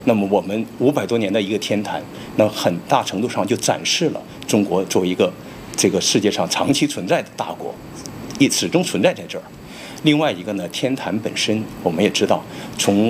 那么我们500多年的一个天坛，那很大程度上就展示了中国作为一个这个世界上长期存在的大国，始终存在在这儿。另外一个呢，天坛本身我们也知道，从